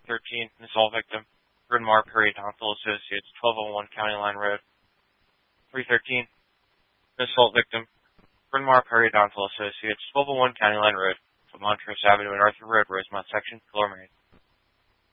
313, an assault victim. Bryn Mawr Periodontal Associates, 1201 County Line Road. 313, an assault victim. Bryn Mawr Periodontal Associates, 1201 County Line Road, from Montrose Avenue and Arthur Road, Rosemont Section, Lower Main.